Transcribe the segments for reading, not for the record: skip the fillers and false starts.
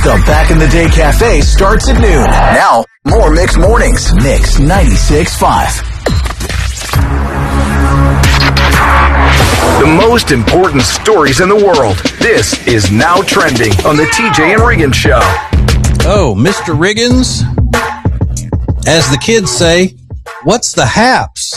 The Back in the Day Cafe starts at noon. Now, more Mix Mornings. Mix 96.5. The most important stories in the world. This is Now Trending on the TJ and Riggins Show. Oh, Mr. Riggins, as the kids say, what's the haps?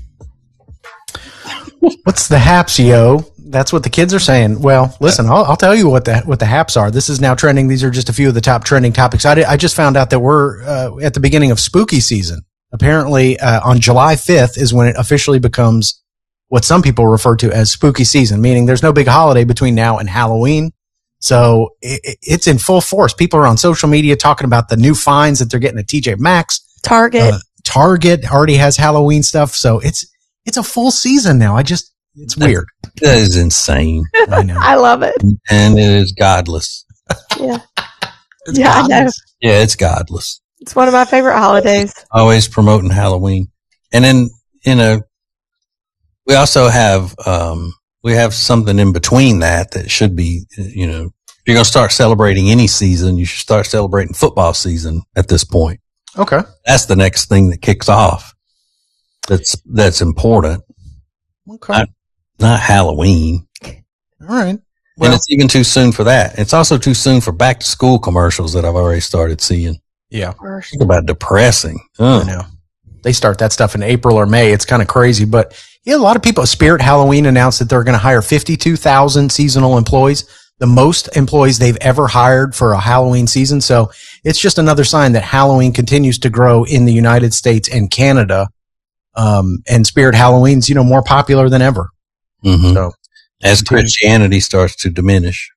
What's the haps, yo? That's what the kids are saying. Well, listen, I'll tell you what the haps are. This is Now Trending. These are just a few of the top trending topics. I just found out that we're at the beginning of spooky season. Apparently, on July 5th is when it officially becomes what some people refer to as spooky season, meaning there's no big holiday between now and Halloween. So it's in full force. People are on social media talking about the new finds that they're getting at TJ Maxx. Target already has Halloween stuff. So it's a full season now. It's weird. That is insane. I know. I love it. And it is godless. Yeah. It's Yeah, I know. Yeah, it's godless. It's one of my favorite holidays. Always promoting Halloween. And then, we also have, we have something in between that should be, if you're going to start celebrating any season, you should start celebrating football season at this point. Okay. That's the next thing that kicks off. That's important. Okay. Not Halloween. All right. Well, and it's even too soon for that. It's also too soon for back to school commercials that I've already started seeing. Yeah. Think about depressing. I know. They start that stuff in April or May. It's kind of crazy, but a lot of people, Spirit Halloween announced that they're going to hire 52,000 seasonal employees, the most employees they've ever hired for a Halloween season. So it's just another sign that Halloween continues to grow in the United States and Canada. And Spirit Halloween's, more popular than ever. Mm-hmm. So as Christianity starts to diminish.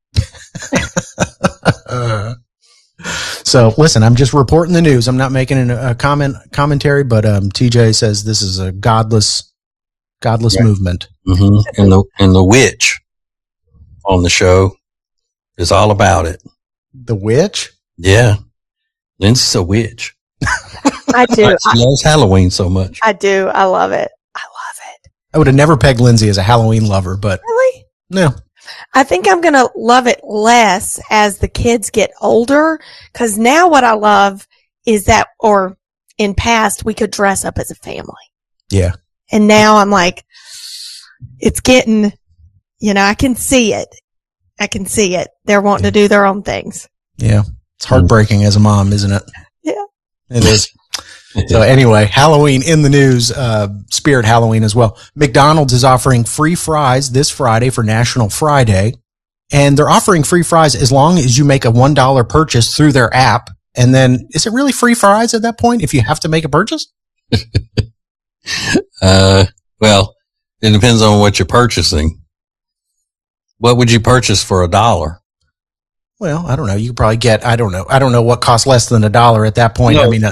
So listen, I'm just reporting the news. I'm not making a commentary, but TJ says this is a godless movement. Mm-hmm. And the witch on the show is all about it. The witch? Yeah. Lindsay's a witch. I do. She loves Halloween so much. I do. I love it. I would have never pegged Lindsay as a Halloween lover, but Really? no. I think I'm going to love it less as the kids get older, because now what I love is that, or in past, we could dress up as a family. Yeah. And now I'm like, it's getting, I can see it. They're wanting to do their own things. Yeah. It's heartbreaking as a mom, isn't it? Yeah. It is. So anyway, Halloween in the news, Spirit Halloween as well. McDonald's is offering free fries this Friday for National Friday. And they're offering free fries as long as you make a $1 purchase through their app. And then is it really free fries at that point if you have to make a purchase? Well, it depends on what you're purchasing. What would you purchase for $1? Well, I don't know. You could probably get, I don't know what costs less than $1 at that point. No. I mean,